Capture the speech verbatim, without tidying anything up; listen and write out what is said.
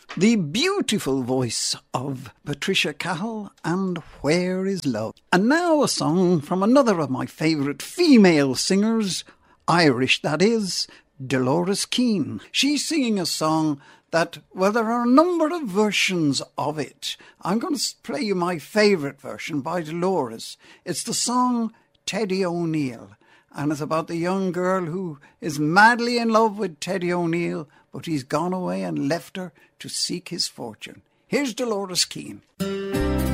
The beautiful voice of Patricia Cahill and Where is Love? And now a song from another of my favourite female singers, Irish that is, Dolores Keane. She's singing a song that, well, there are a number of versions of it. I'm going to play you my favourite version by Dolores. It's the song Teddy O'Neill, and it's about the young girl who is madly in love with Teddy O'Neill, but he's gone away and left her to seek his fortune. Here's Dolores Keane.